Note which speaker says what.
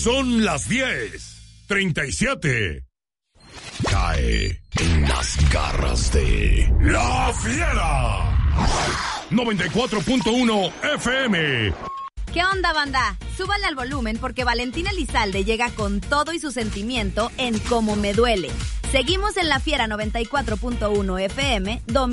Speaker 1: Son las 10:37. Cae en las garras de La Fiera. 94.1 FM.
Speaker 2: ¿Qué onda, banda? Súbale al volumen porque Valentín Elizalde llega con todo y su sentimiento en Cómo Me Duele. Seguimos en La Fiera 94.1 FM,